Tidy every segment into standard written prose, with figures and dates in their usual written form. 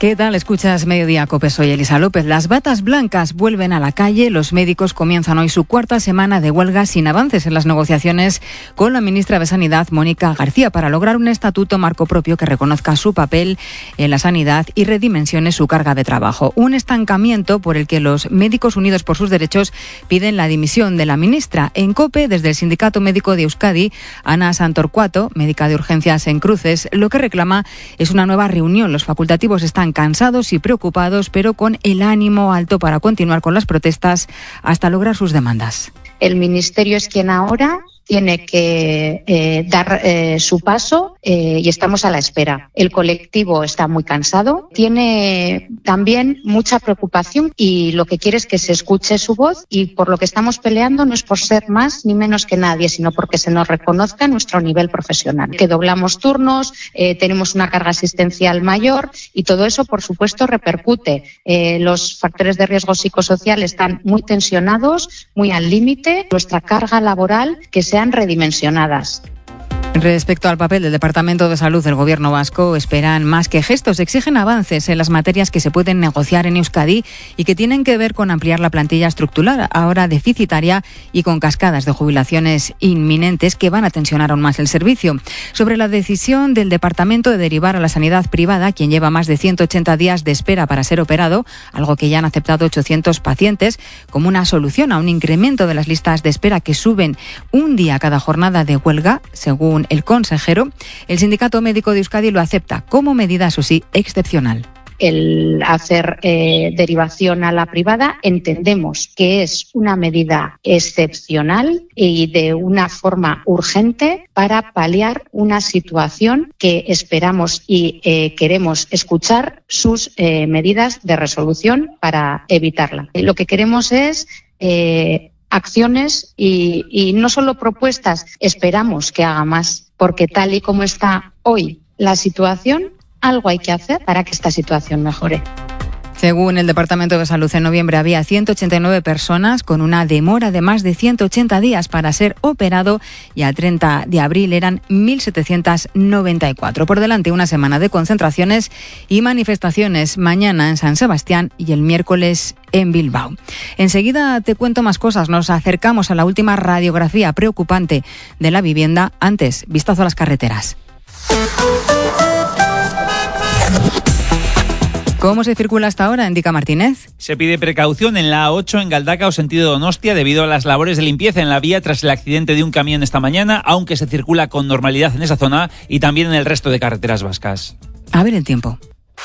¿Qué tal? Escuchas Mediodía Cope, soy Elisa López. Las batas blancas vuelven a la calle. Los médicos comienzan hoy su cuarta semana de huelga sin avances en las negociaciones con la ministra de Sanidad, Mónica García, para lograr un estatuto marco propio que reconozca su papel en la sanidad y redimensione su carga de trabajo. Un estancamiento por el que los médicos unidos por sus derechos piden la dimisión de la ministra. En COPE, desde el Sindicato Médico de Euskadi, Ana Santorcuato, médica de urgencias en Cruces, lo que reclama es una nueva reunión. Los facultativos están cansados y preocupados, pero con el ánimo alto para continuar con las protestas hasta lograr sus demandas. El Ministerio es quien ahora tiene que dar su paso y estamos a la espera. El colectivo está muy cansado, tiene también mucha preocupación y lo que quiere es que se escuche su voz, y por lo que estamos peleando no es por ser más ni menos que nadie, sino porque se nos reconozca nuestro nivel profesional. Que doblamos turnos, tenemos una carga asistencial mayor y todo eso, por supuesto, repercute. Los factores de riesgo psicosocial están muy tensionados, muy al límite. Nuestra carga laboral, que sean redimensionadas. Respecto al papel del Departamento de Salud del Gobierno vasco, esperan más que gestos. Exigen avances en las materias que se pueden negociar en Euskadi y que tienen que ver con ampliar la plantilla estructural, ahora deficitaria, y con cascadas de jubilaciones inminentes que van a tensionar aún más el servicio. Sobre la decisión del Departamento de derivar a la sanidad privada, quien lleva más de 180 días de espera para ser operado, algo que ya han aceptado 800 pacientes, como una solución a un incremento de las listas de espera que suben un día cada jornada de huelga, según el consejero, el Sindicato Médico de Euskadi lo acepta como medida, eso sí, excepcional. El hacer derivación a la privada entendemos que es una medida excepcional y de una forma urgente para paliar una situación que esperamos y queremos escuchar sus medidas de resolución para evitarla. Lo que queremos es acciones y no solo propuestas. Esperamos que haga más, porque tal y como está hoy la situación, algo hay que hacer para que esta situación mejore. Según el Departamento de Salud, en noviembre había 189 personas con una demora de más de 180 días para ser operado, y a 30 de abril eran 1.794. Por delante una semana de concentraciones y manifestaciones, mañana en San Sebastián y el miércoles en Bilbao. Enseguida te cuento más cosas. Nos acercamos a la última radiografía preocupante de la vivienda. Antes, vistazo a las carreteras. ¿Cómo se circula hasta ahora, indica Martínez? Se pide precaución en la A8 en Galdakao, sentido Donostia, debido a las labores de limpieza en la vía tras el accidente de un camión esta mañana, aunque se circula con normalidad en esa zona y también en el resto de carreteras vascas. A ver el tiempo.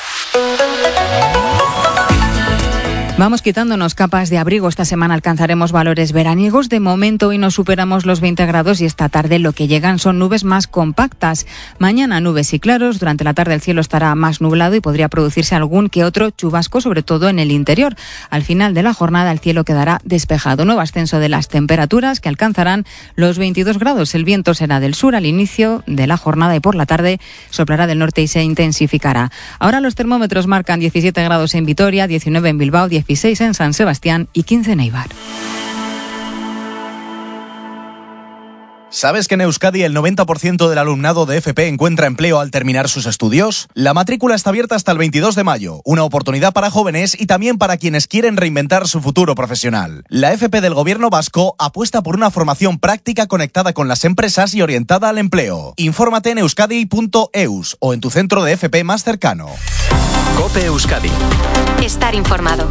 Vamos quitándonos capas de abrigo. Esta semana alcanzaremos valores veraniegos. De momento hoy no superamos los 20 grados y esta tarde lo que llegan son nubes más compactas. Mañana nubes y claros. Durante la tarde el cielo estará más nublado y podría producirse algún que otro chubasco, sobre todo en el interior. Al final de la jornada el cielo quedará despejado. Nuevo ascenso de las temperaturas que alcanzarán los 22 grados. El viento será del sur al inicio de la jornada y por la tarde soplará del norte y se intensificará. Ahora los termómetros marcan 17 grados en Vitoria, 19 en Bilbao, 16 en San Sebastián y 15 en Eibar. ¿Sabes que en Euskadi el 90% del alumnado de FP encuentra empleo al terminar sus estudios? La matrícula está abierta hasta el 22 de mayo, una oportunidad para jóvenes y también para quienes quieren reinventar su futuro profesional. La FP del Gobierno vasco apuesta por una formación práctica conectada con las empresas y orientada al empleo. Infórmate en euskadi.eus o en tu centro de FP más cercano. COPE Euskadi. Estar informado.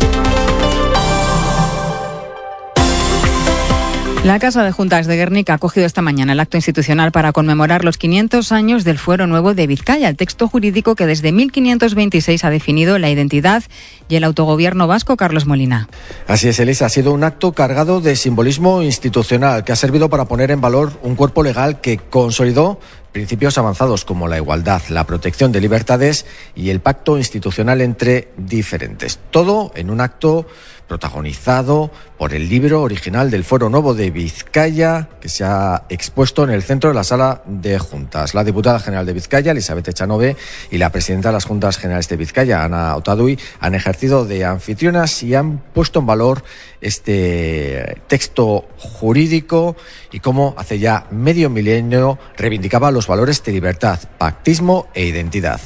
La Casa de Juntas de Gernika ha acogido esta mañana el acto institucional para conmemorar los 500 años del Fuero Nuevo de Vizcaya, el texto jurídico que desde 1526 ha definido la identidad y el autogobierno vasco. Carlos Molina. Así es, Elisa, ha sido un acto cargado de simbolismo institucional que ha servido para poner en valor un cuerpo legal que consolidó principios avanzados como la igualdad, la protección de libertades y el pacto institucional entre diferentes. Todo en un acto protagonizado por el libro original del Fuero Nuevo de Vizcaya, que se ha expuesto en el centro de la sala de juntas. La diputada general de Vizcaya, Elizabeth Echanove, y la presidenta de las Juntas Generales de Vizcaya, Ana Otadui, han ejercido de anfitrionas y han puesto en valor este texto jurídico y cómo hace ya medio milenio reivindicaba los valores de libertad, pactismo e identidad.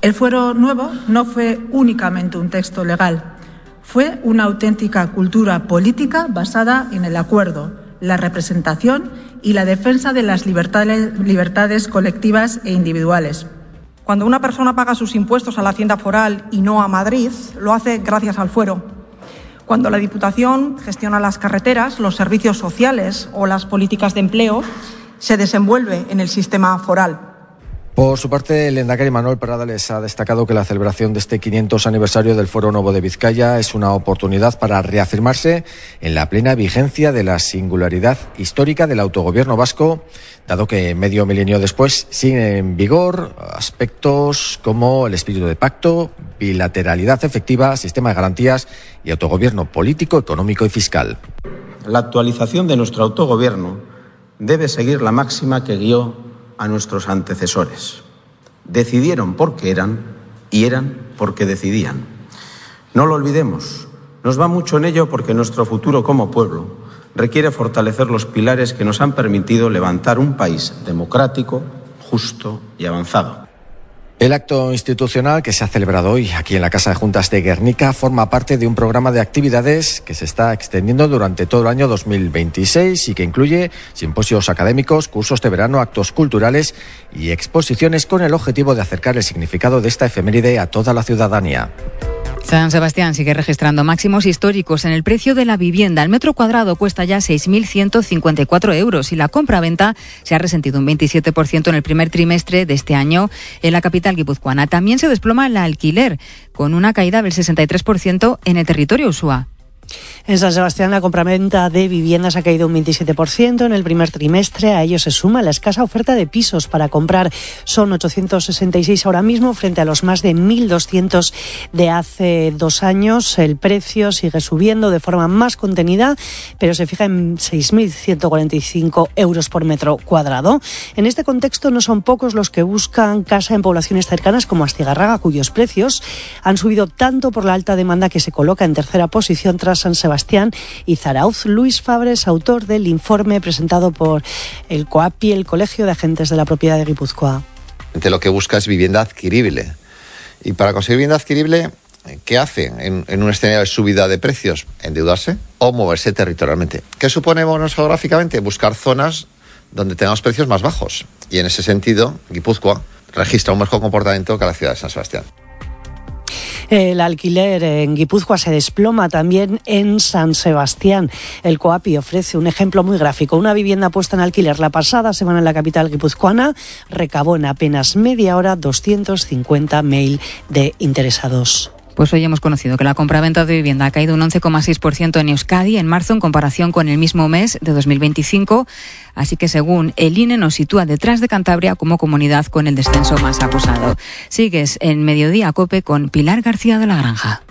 El fuero nuevo no fue únicamente un texto legal, fue una auténtica cultura política basada en el acuerdo, la representación y la defensa de las libertades colectivas e individuales. Cuando una persona paga sus impuestos a la Hacienda Foral y no a Madrid, lo hace gracias al fuero. Cuando la Diputación gestiona las carreteras, los servicios sociales o las políticas de empleo, se desenvuelve en el sistema foral. Por su parte, el lehendakari Manuel Pradales ha destacado que la celebración de este 500 aniversario del Fuero Novo de Vizcaya es una oportunidad para reafirmarse en la plena vigencia de la singularidad histórica del autogobierno vasco, dado que medio milenio después siguen en vigor aspectos como el espíritu de pacto, bilateralidad efectiva, sistema de garantías y autogobierno político, económico y fiscal. La actualización de nuestro autogobierno debe seguir la máxima que guió a nuestros antecesores. Decidieron porque eran y eran porque decidían. No lo olvidemos, nos va mucho en ello porque nuestro futuro como pueblo requiere fortalecer los pilares que nos han permitido levantar un país democrático, justo y avanzado. El acto institucional que se ha celebrado hoy aquí en la Casa de Juntas de Guernica forma parte de un programa de actividades que se está extendiendo durante todo el año 2026 y que incluye simposios académicos, cursos de verano, actos culturales y exposiciones con el objetivo de acercar el significado de esta efeméride a toda la ciudadanía. San Sebastián sigue registrando máximos históricos en el precio de la vivienda. El metro cuadrado cuesta ya 6.154 euros y la compra-venta se ha resentido un 27% en el primer trimestre de este año en la capital guipuzcoana. También se desploma el alquiler, con una caída del 63% en el territorio Usua. En San Sebastián la compraventa de viviendas ha caído un 27% en el primer trimestre. A ello se suma la escasa oferta de pisos para comprar. Son 866 ahora mismo frente a los más de 1.200 de hace 2 años. El precio sigue subiendo de forma más contenida, pero se fija en 6.145 euros por metro cuadrado. En este contexto no son pocos los que buscan casa en poblaciones cercanas como Astigarraga, cuyos precios han subido tanto por la alta demanda que se coloca en tercera posición tras San Sebastián y Zarauz. Luis Fabres, autor del informe presentado por el COAPI, el Colegio de Agentes de la Propiedad de Guipúzcoa. Lo que busca es vivienda adquirible. Y para conseguir vivienda adquirible, ¿qué hace en un escenario de subida de precios? Endeudarse o moverse territorialmente. ¿Qué supone movernos geográficamente? Buscar zonas donde tengamos precios más bajos. Y en ese sentido, Guipúzcoa registra un mejor comportamiento que la ciudad de San Sebastián. El alquiler en Guipúzcoa se desploma también en San Sebastián. El COAPI ofrece un ejemplo muy gráfico. Una vivienda puesta en alquiler la pasada semana en la capital guipuzcoana recabó en apenas media hora 250 mail de interesados. Pues hoy hemos conocido que la compraventa de vivienda ha caído un 11,6% en Euskadi en marzo en comparación con el mismo mes de 2025. Así que según el INE nos sitúa detrás de Cantabria como comunidad con el descenso más acusado. Sigues en Mediodía COPE con Pilar García de la Granja.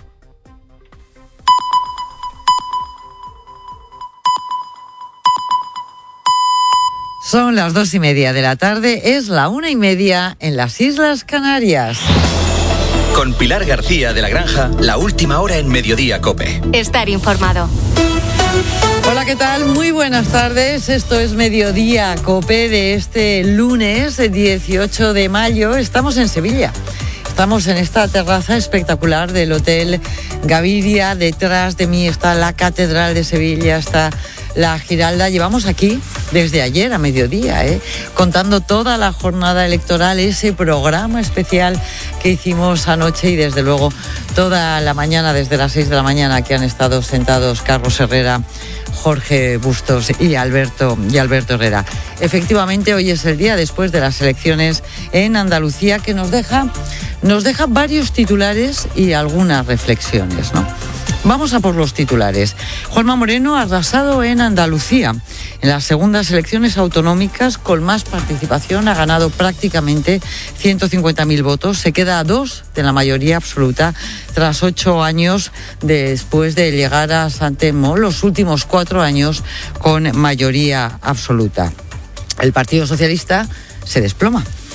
Son las 2:30 de la tarde, es la 1:30 en las Islas Canarias. Con Pilar García de la Granja, la última hora en Mediodía COPE. Estar informado. Hola, ¿qué tal? Muy buenas tardes. Esto es Mediodía COPE de este lunes 18 de mayo. Estamos en Sevilla. Estamos en esta terraza espectacular del Hotel Gaviria. Detrás de mí está la Catedral de Sevilla, está la Giralda. Llevamos aquí desde ayer a mediodía, contando toda la jornada electoral, ese programa especial que hicimos anoche y desde luego toda la mañana, desde las 6 de la mañana, que han estado sentados Carlos Herrera, Jorge Bustos y Alberto Herrera. Efectivamente, hoy es el día después de las elecciones en Andalucía que nos deja varios titulares y algunas reflexiones, ¿no? Vamos a por los titulares. Juanma Moreno ha arrasado en Andalucía. En las segundas elecciones autonómicas con más participación ha ganado prácticamente 150.000 votos. Se queda a 2 de la mayoría absoluta tras 8 años después de llegar a Sant Telmo, los últimos 4 años con mayoría absoluta. El Partido Socialista se desploma.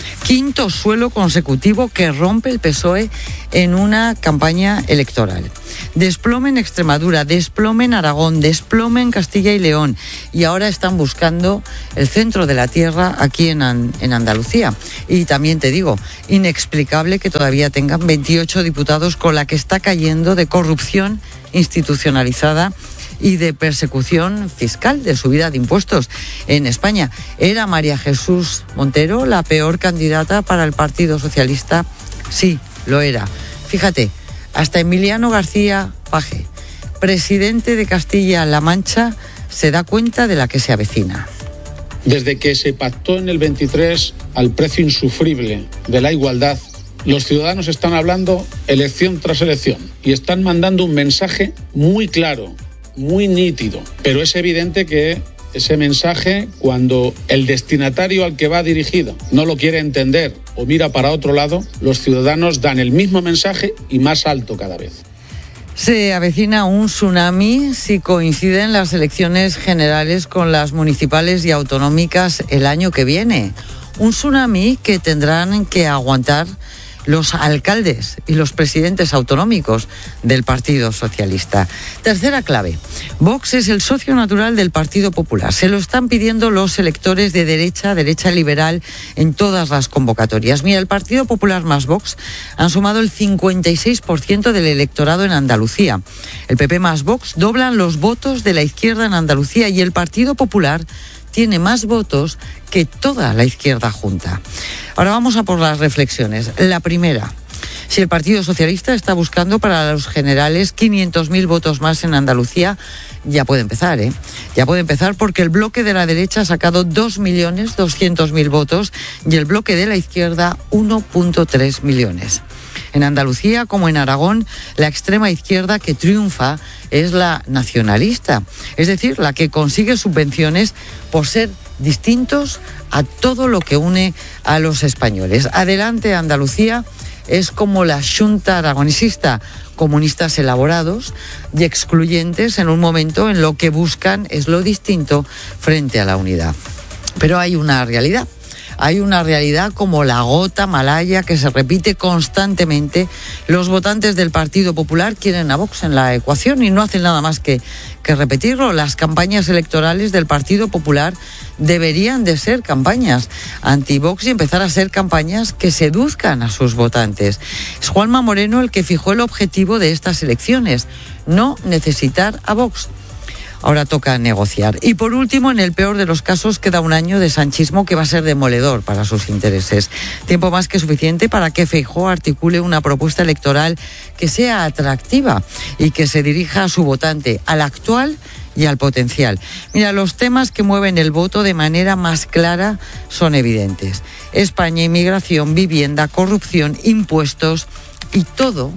Quinto suelo consecutivo que rompe el PSOE en una campaña electoral. Desplome en Extremadura, desplome en Aragón, desplome en Castilla y León. Y ahora están buscando el centro de la tierra aquí en Andalucía. Y también te digo, inexplicable que todavía tengan 28 diputados con la que está cayendo de corrupción institucionalizada y de persecución fiscal, de subida de impuestos en España. ¿Era María Jesús Montero la peor candidata para el Partido Socialista? Sí, lo era. Fíjate, hasta Emiliano García Paje, presidente de Castilla-La Mancha, se da cuenta de la que se avecina. Desde que se pactó en el 23 al precio insufrible de la igualdad, los ciudadanos están hablando elección tras elección y están mandando un mensaje muy claro, muy nítido, pero es evidente que ese mensaje, cuando el destinatario al que va dirigido no lo quiere entender o mira para otro lado, los ciudadanos dan el mismo mensaje y más alto cada vez. Se avecina un tsunami si coinciden las elecciones generales con las municipales y autonómicas el año que viene. Un tsunami que tendrán que aguantar los alcaldes y los presidentes autonómicos del Partido Socialista. Tercera clave, Vox es el socio natural del Partido Popular. Se lo están pidiendo los electores de derecha liberal en todas las convocatorias. Mira, el Partido Popular más Vox han sumado el 56% del electorado en Andalucía. El PP más Vox doblan los votos de la izquierda en Andalucía y el Partido Popular tiene más votos que toda la izquierda junta. Ahora vamos a por las reflexiones. La primera, si el Partido Socialista está buscando para los generales 500.000 votos más en Andalucía, ya puede empezar, Ya puede empezar porque el bloque de la derecha ha sacado 2.200.000 votos y el bloque de la izquierda 1,3 millones. En Andalucía, como en Aragón, la extrema izquierda que triunfa es la nacionalista, es decir, la que consigue subvenciones por ser distintos a todo lo que une a los españoles. Adelante Andalucía es como la Xunta aragonesista, comunistas elaborados y excluyentes en un momento en lo que buscan es lo distinto frente a la unidad. Pero hay una realidad. Hay una realidad como la gota malaya que se repite constantemente. Los votantes del Partido Popular quieren a Vox en la ecuación y no hacen nada más que repetirlo. Las campañas electorales del Partido Popular deberían de ser campañas anti-Vox y empezar a ser campañas que seduzcan a sus votantes. Es Juanma Moreno el que fijó el objetivo de estas elecciones, no necesitar a Vox. Ahora toca negociar. Y por último, en el peor de los casos, queda un año de sanchismo que va a ser demoledor para sus intereses. Tiempo más que suficiente para que Feijóo articule una propuesta electoral que sea atractiva y que se dirija a su votante, al actual y al potencial. Mira, los temas que mueven el voto de manera más clara son evidentes. España, inmigración, vivienda, corrupción, impuestos y todo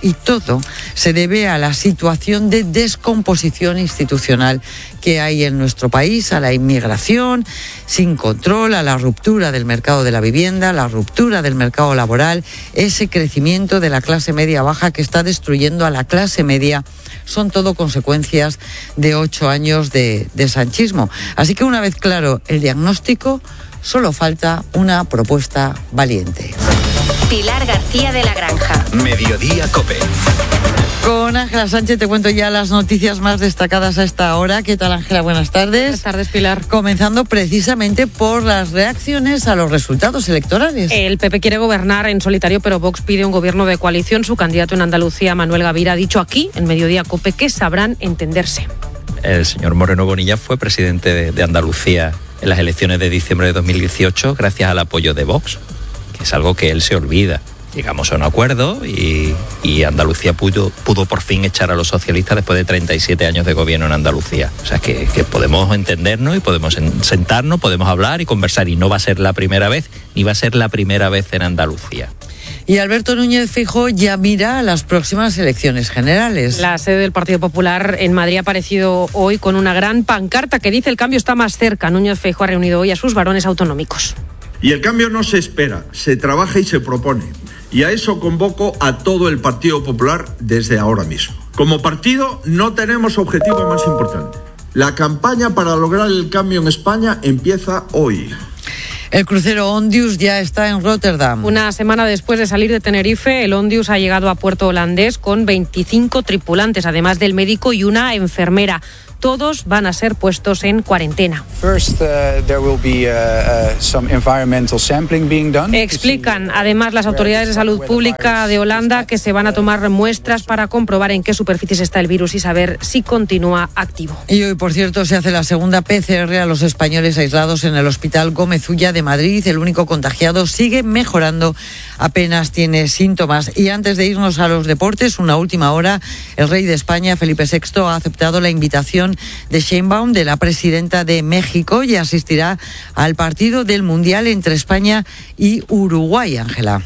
se debe a la situación de descomposición institucional que hay en nuestro país, a la inmigración sin control, a la ruptura del mercado de la vivienda, la ruptura del mercado laboral, ese crecimiento de la clase media baja que está destruyendo a la clase media. Son todo consecuencias de 8 años de sanchismo. Así que una vez claro el diagnóstico, solo falta una propuesta valiente. Pilar García de la Granja. Mediodía COPE. Con Ángela Sánchez te cuento ya las noticias más destacadas a esta hora. ¿Qué tal, Ángela? Buenas tardes. Buenas tardes, Pilar. Comenzando precisamente por las reacciones a los resultados electorales. El PP quiere gobernar en solitario, pero Vox pide un gobierno de coalición. Su candidato en Andalucía, Manuel Gavira, ha dicho aquí, en Mediodía COPE, que sabrán entenderse. El señor Moreno Bonilla fue presidente de Andalucía en las elecciones de diciembre de 2018 gracias al apoyo de Vox, que es algo que él se olvida. Llegamos a un acuerdo y Andalucía pudo por fin echar a los socialistas después de 37 años de gobierno en Andalucía. O sea, que podemos entendernos y podemos sentarnos, podemos hablar y conversar. Y no va a ser la primera vez, ni va a ser la primera vez en Andalucía. Y Alberto Núñez Feijóo ya mira a las próximas elecciones generales. La sede del Partido Popular en Madrid ha aparecido hoy con una gran pancarta que dice: el cambio está más cerca. Núñez Feijóo ha reunido hoy a sus varones autonómicos. Y el cambio no se espera, se trabaja y se propone. Y a eso convoco a todo el Partido Popular desde ahora mismo. Como partido no tenemos objetivo más importante. La campaña para lograr el cambio en España empieza hoy. El crucero Ondius ya está en Rotterdam. Una semana después de salir de Tenerife, el Ondius ha llegado a puerto holandés con 25 tripulantes, además del médico y una enfermera. Todos van a ser puestos en cuarentena. Explican además las autoridades de salud pública de Holanda que se van a tomar muestras para comprobar en qué superficies está el virus y saber si continúa activo. Y hoy, por cierto, se hace la segunda PCR a los españoles aislados en el Hospital Gómez Ulla de Madrid. El único contagiado sigue mejorando, apenas tiene síntomas. Y antes de irnos a los deportes, una última hora, el rey de España, Felipe VI, ha aceptado la invitación de Sheinbaum, de la presidenta de México, y asistirá al partido del Mundial entre España y Uruguay, Ángela.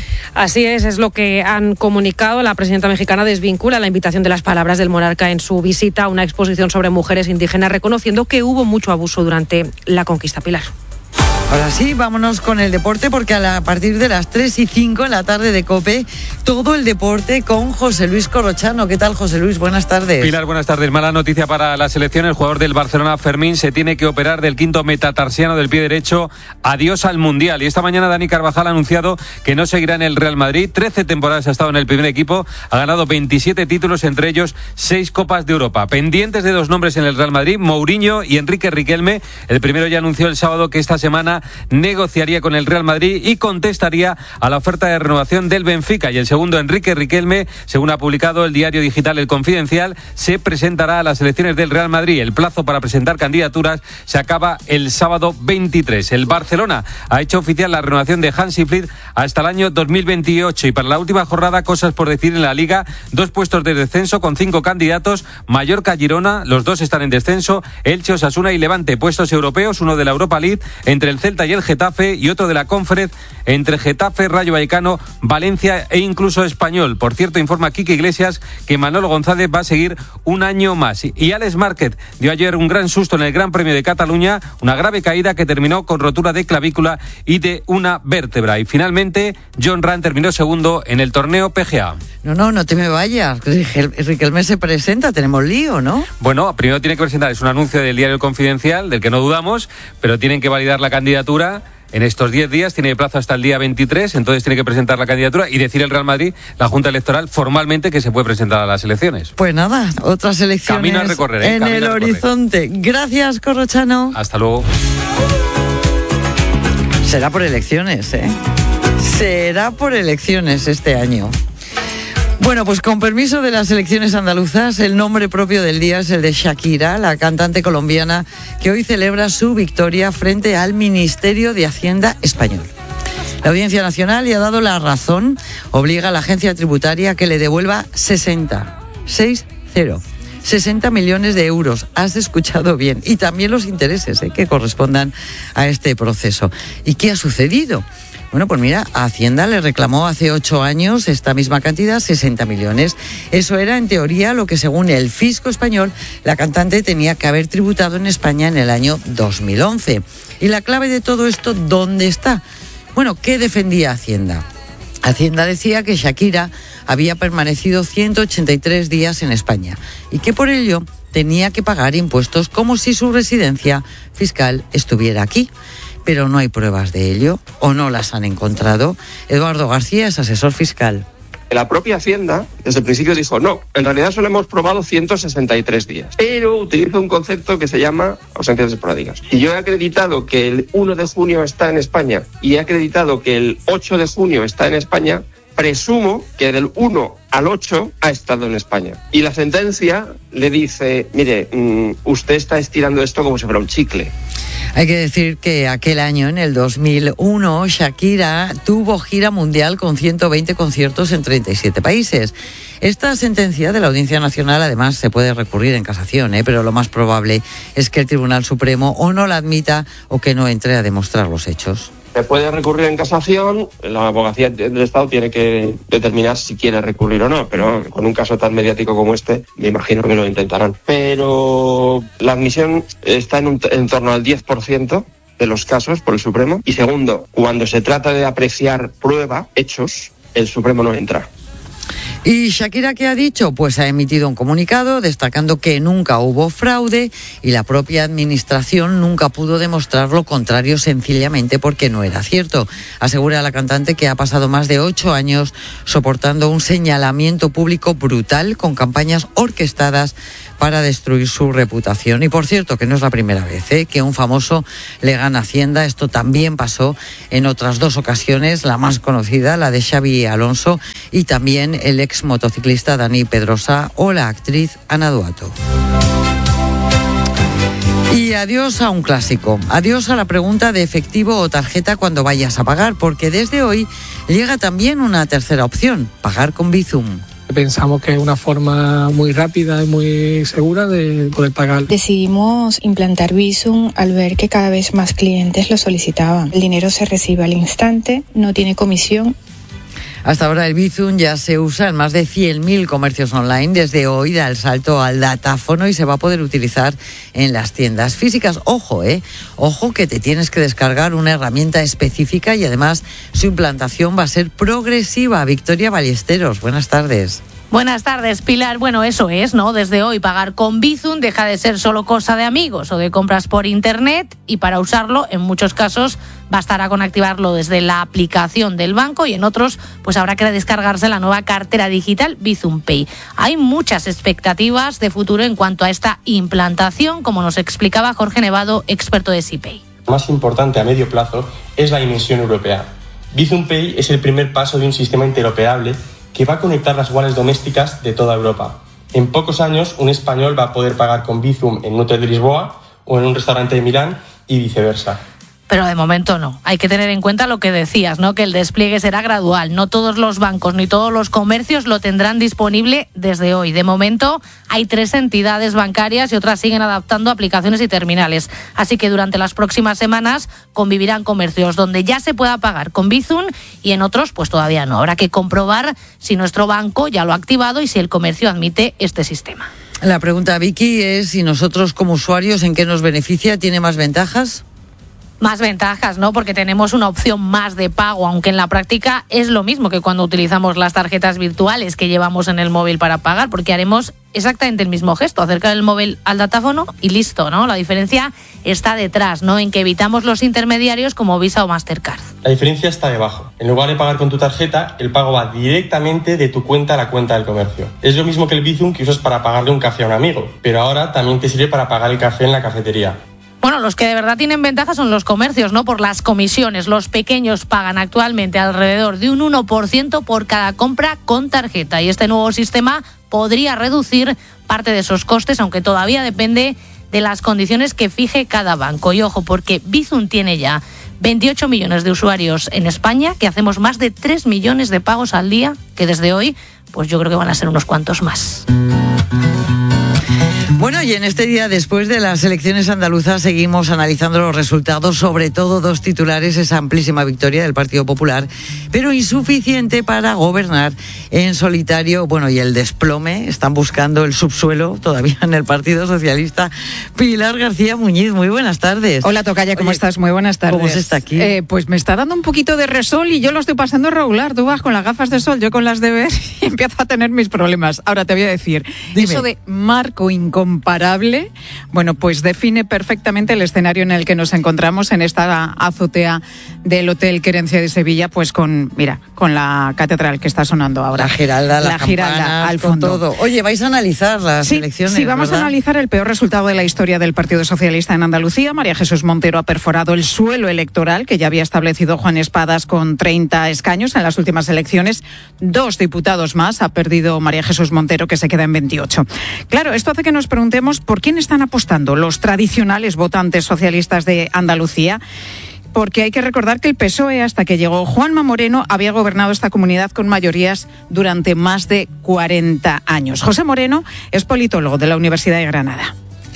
Así es lo que han comunicado. La presidenta mexicana desvincula la invitación de las palabras del monarca en su visita a una exposición sobre mujeres indígenas, reconociendo que hubo mucho abuso durante la conquista. Pilar. Ahora sí, vámonos con el deporte, porque a partir de las 3:05 en la tarde de COPE, todo el deporte con José Luis Corrochano. ¿Qué tal, José Luis? Buenas tardes. Pilar, buenas tardes. Mala noticia para la selección. El jugador del Barcelona, Fermín, se tiene que operar del quinto metatarsiano del pie derecho. Adiós al Mundial. Y esta mañana Dani Carvajal ha anunciado que no seguirá en el Real Madrid. 13 temporadas ha estado en el primer equipo. Ha ganado 27 títulos, entre ellos 6 Copas de Europa. Pendientes de 2 nombres en el Real Madrid, Mourinho y Enrique Riquelme. El primero ya anunció el sábado que esta semana negociaría con el Real Madrid y contestaría a la oferta de renovación del Benfica. Y el segundo, Enrique Riquelme, según ha publicado el diario digital El Confidencial, se presentará a las elecciones del Real Madrid. El plazo para presentar candidaturas se acaba el sábado 23. El Barcelona ha hecho oficial la renovación de Hansi Flick hasta el año 2028. Y para la última jornada, cosas por decir en la Liga: 2 puestos de descenso con 5 candidatos. Mallorca, Girona, los 2 están en descenso. Elche, Osasuna y Levante, puestos europeos, uno de la Europa League entre el Celta y el Getafe, y otro de la Conference entre Getafe, Rayo Vallecano, Valencia e incluso Español. Por cierto, informa Quique Iglesias que Manolo González va a seguir un año más. Y Alex Márquez dio ayer un gran susto en el Gran Premio de Cataluña, una grave caída que terminó con rotura de clavícula y de una vértebra. Y finalmente, John Ram terminó segundo en el torneo PGA. No te me vayas. Riquelme se presenta, tenemos lío, ¿no? Bueno, primero tiene que presentar, es un anuncio del diario El Confidencial, del que no dudamos, pero tienen que validar la candidatura. En estos 10 días tiene plazo hasta el día 23, entonces tiene que presentar la candidatura y decir el Real Madrid, la Junta Electoral, formalmente que se puede presentar a las elecciones. Pues nada, otras elecciones camino a recorrer, en el horizonte. Gracias, Corrochano. Hasta luego. Será por elecciones, ¿eh? Será por elecciones este año. Bueno, pues con permiso de las elecciones andaluzas, el nombre propio del día es el de Shakira, la cantante colombiana que hoy celebra su victoria frente al Ministerio de Hacienda español. La Audiencia Nacional le ha dado la razón, obliga a la agencia tributaria a que le devuelva 60 millones de euros. Has escuchado bien. Y también los intereses que correspondan a este proceso. ¿Y qué ha sucedido? Bueno, pues mira, Hacienda le reclamó hace 8 años esta misma cantidad, 60 millones. Eso era, en teoría, lo que según el fisco español, la cantante tenía que haber tributado en España en el año 2011. ¿Y la clave de todo esto dónde está? Bueno, ¿qué defendía Hacienda? Hacienda decía que Shakira había permanecido 183 días en España y que por ello tenía que pagar impuestos como si su residencia fiscal estuviera aquí. Pero no hay pruebas de ello, o no las han encontrado. Eduardo García es asesor fiscal. La propia Hacienda, desde el principio, dijo no, en realidad solo hemos probado 163 días, pero utiliza un concepto que se llama ausencias esporádicas. Si yo he acreditado que el 1 de junio está en España y he acreditado que el 8 de junio está en España, presumo que del 1 al 8 ha estado en España. Y la sentencia le dice, mire, usted está estirando esto como si fuera un chicle. Hay que decir que aquel año, en el 2001, Shakira tuvo gira mundial con 120 conciertos en 37 países. Esta sentencia de la Audiencia Nacional, además, se puede recurrir en casación, pero lo más probable es que el Tribunal Supremo o no la admita o que no entre a demostrar los hechos. Se puede recurrir en casación, la abogacía del Estado tiene que determinar si quiere recurrir o no, pero con un caso tan mediático como este, me imagino que lo intentarán. Pero la admisión está en torno al 10% de los casos por el Supremo. Y segundo, cuando se trata de apreciar prueba, hechos, el Supremo no entra. ¿Y Shakira qué ha dicho? Pues ha emitido un comunicado destacando que nunca hubo fraude y la propia administración nunca pudo demostrar lo contrario sencillamente porque no era cierto. Asegura la cantante que ha pasado más de 8 años soportando un señalamiento público brutal con campañas orquestadas para destruir su reputación. Y por cierto, que no es la primera vez que un famoso le gana Hacienda. Esto también pasó en otras 2 ocasiones, la más conocida, la de Xavi Alonso, y también el ex motociclista Dani Pedrosa o la actriz Ana Duato. Y adiós a un clásico, adiós a la pregunta de efectivo o tarjeta cuando vayas a pagar, porque desde hoy llega también una tercera opción, pagar con Bizum. Pensamos que es una forma muy rápida y muy segura de poder pagar. Decidimos implantar Bizum al ver que cada vez más clientes lo solicitaban. El dinero se recibe al instante, no tiene comisión. Hasta ahora el Bizum ya se usa en más de 100.000 comercios online. Desde hoy da el salto al datáfono y se va a poder utilizar en las tiendas físicas. Ojo, ojo que te tienes que descargar una herramienta específica y además su implantación va a ser progresiva. Victoria Ballesteros, buenas tardes. Buenas tardes, Pilar. Bueno, eso es, ¿no? Desde hoy pagar con Bizum deja de ser solo cosa de amigos o de compras por internet, y para usarlo, en muchos casos, bastará con activarlo desde la aplicación del banco, y en otros, pues habrá que descargarse la nueva cartera digital Bizum Pay. Hay muchas expectativas de futuro en cuanto a esta implantación, como nos explicaba Jorge Nevado, experto de SeaPay. Lo más importante a medio plazo es la dimensión europea. Bizum Pay es el primer paso de un sistema interoperable que va a conectar las wallets domésticas de toda Europa. En pocos años, un español va a poder pagar con Bizum en un hotel de Lisboa o en un restaurante de Milán y viceversa. Pero de momento no. Hay que tener en cuenta lo que decías, ¿no? Que el despliegue será gradual. No todos los bancos ni todos los comercios lo tendrán disponible desde hoy. De momento hay 3 entidades bancarias y otras siguen adaptando aplicaciones y terminales. Así que durante las próximas semanas convivirán comercios donde ya se pueda pagar con Bizum y en otros pues todavía no. Habrá que comprobar si nuestro banco ya lo ha activado y si el comercio admite este sistema. La pregunta, Vicky, es si nosotros como usuarios, ¿en qué nos beneficia? ¿Tiene más ventajas? Más ventajas, ¿no? Porque tenemos una opción más de pago, aunque en la práctica es lo mismo que cuando utilizamos las tarjetas virtuales que llevamos en el móvil para pagar, porque haremos exactamente el mismo gesto, acercar el móvil al datáfono y listo, ¿no? La diferencia está detrás, ¿no? En que evitamos los intermediarios como Visa o Mastercard. La diferencia está debajo. En lugar de pagar con tu tarjeta, el pago va directamente de tu cuenta a la cuenta del comercio. Es lo mismo que el Bizum que usas para pagarle un café a un amigo, pero ahora también te sirve para pagar el café en la cafetería. Bueno, los que de verdad tienen ventaja son los comercios, ¿no? Por las comisiones. Los pequeños pagan actualmente alrededor de un 1% por cada compra con tarjeta. Y este nuevo sistema podría reducir parte de esos costes, aunque todavía depende de las condiciones que fije cada banco. Y ojo, porque Bizum tiene ya 28 millones de usuarios en España, que hacemos más de 3 millones de pagos al día, que desde hoy, pues yo creo que van a ser unos cuantos más. Bueno, y en este día, después de las elecciones andaluzas, seguimos analizando los resultados, sobre todo 2 titulares, esa amplísima victoria del Partido Popular, pero insuficiente para gobernar en solitario. Bueno, y el desplome, están buscando el subsuelo todavía en el Partido Socialista. Pilar García Muñiz, muy buenas tardes. Hola, tocaya, ¿cómo estás? Muy buenas tardes. ¿Cómo se está aquí? Pues me está dando un poquito de resol y yo lo estoy pasando regular. Tú vas con las gafas de sol, yo con las de ver y empiezo a tener mis problemas. Ahora te voy a decir, dime. Eso de marco incomparable, bueno, pues define perfectamente el escenario en el que nos encontramos en esta azotea del Hotel Querencia de Sevilla, pues con la catedral que está sonando ahora. La Giralda, la Giralda al fondo. Todo. Oye, vais a analizar las elecciones, Sí, vamos ¿verdad? a analizar el peor resultado de la historia del Partido Socialista en Andalucía. María Jesús Montero ha perforado el suelo electoral que ya había establecido Juan Espadas con 30 escaños en las últimas elecciones. 2 diputados más ha perdido María Jesús Montero, que se queda en 28. Claro, esto hace que nos preguntemos por quién están apostando los tradicionales votantes socialistas de Andalucía. Porque hay que recordar que el PSOE, hasta que llegó Juanma Moreno, había gobernado esta comunidad con mayorías durante más de 40 años. José Moreno es politólogo de la Universidad de Granada.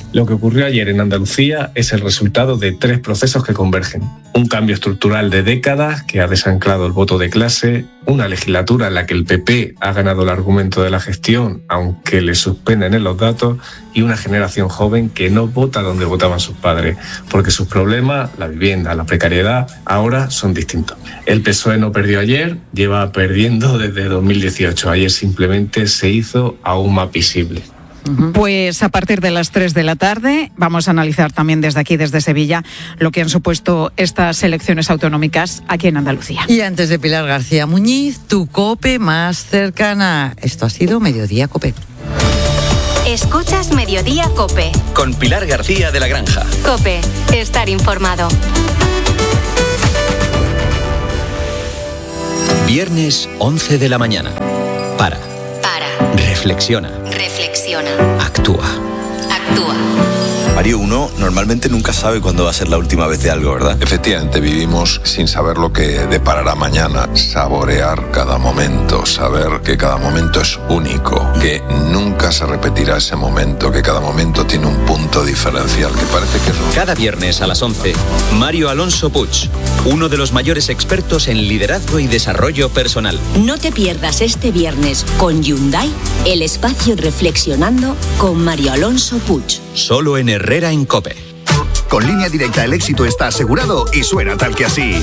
Lo que ocurrió ayer en Andalucía es el resultado de 3 procesos que convergen. Un cambio estructural de décadas que ha desanclado el voto de clase, una legislatura en la que el PP ha ganado el argumento de la gestión, aunque le suspenden en los datos, y una generación joven que no vota donde votaban sus padres, porque sus problemas, la vivienda, la precariedad, ahora son distintos. El PSOE no perdió ayer, lleva perdiendo desde 2018. Ayer simplemente se hizo aún más visible. Pues a partir de las 3 de la tarde vamos a analizar también desde aquí, desde Sevilla, lo que han supuesto estas elecciones autonómicas aquí en Andalucía. Y antes de Pilar García Muñiz, tu COPE más cercana. Esto ha sido Mediodía COPE. Escuchas Mediodía COPE. Con Pilar García de la Granja. COPE, estar informado. Viernes 11 de la mañana. Para. Reflexiona. Actúa. Mario, uno normalmente nunca sabe cuándo va a ser la última vez de algo, ¿verdad? Efectivamente, vivimos sin saber lo que deparará mañana. Saborear cada momento, saber que cada momento es único, que nunca se repetirá ese momento, que cada momento tiene un punto diferencial, que parece que es... Cada viernes a las 11, Mario Alonso Puig, uno de los mayores expertos en liderazgo y desarrollo personal. No te pierdas este viernes con Hyundai el espacio Reflexionando con Mario Alonso Puig. Solo en Herrera en COPE. Con Línea Directa el éxito está asegurado y suena tal que así.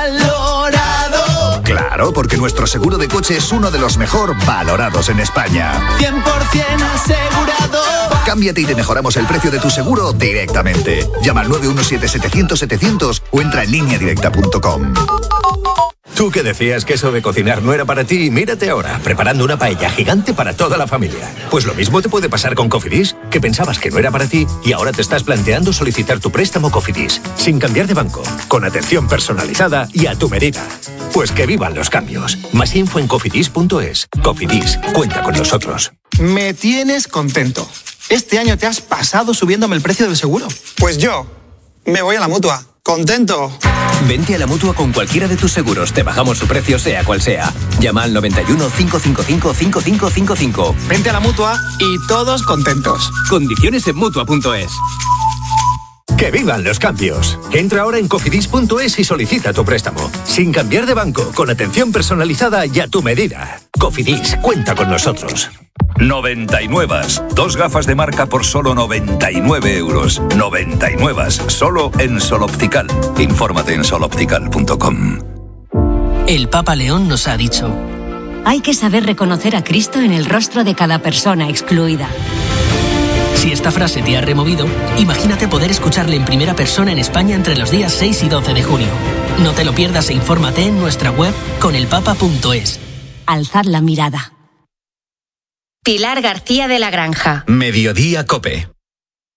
¡Valorado! Claro, porque nuestro seguro de coche es uno de los mejor valorados en España. 100% asegurado. Cámbiate y te mejoramos el precio de tu seguro directamente. Llama al 917-700-700 o entra en lineadirecta.com. Tú que decías que eso de cocinar no era para ti, mírate ahora, preparando una paella gigante para toda la familia. Pues lo mismo te puede pasar con Cofidis, que pensabas que no era para ti y ahora te estás planteando solicitar tu préstamo Cofidis, sin cambiar de banco, con atención personalizada y a tu medida. Pues que vivan los cambios. Más info en cofidis.es. Cofidis, cuenta con nosotros. Me tienes contento. Este año te has pasado subiéndome el precio del seguro. Pues yo me voy a la Mutua. ¡Contento! Vente a la Mutua con cualquiera de tus seguros. Te bajamos su precio sea cual sea. Llama al 91 555 5555. Vente a la Mutua y todos contentos. Condiciones en Mutua.es. ¡Que vivan los cambios! Entra ahora en cofidis.es y solicita tu préstamo. Sin cambiar de banco, con atención personalizada y a tu medida. Cofidis, cuenta con nosotros. 99. 2 gafas de marca por solo 99 euros. 99. Solo en Sol Optical. Infórmate en soloptical.com. El Papa León nos ha dicho: hay que saber reconocer a Cristo en el rostro de cada persona excluida. Si esta frase te ha removido, imagínate poder escucharle en primera persona en España entre los días 6 y 12 de junio. No te lo pierdas e infórmate en nuestra web conelpapa.es. Alzad la mirada. Pilar García de la Granja. Mediodía COPE.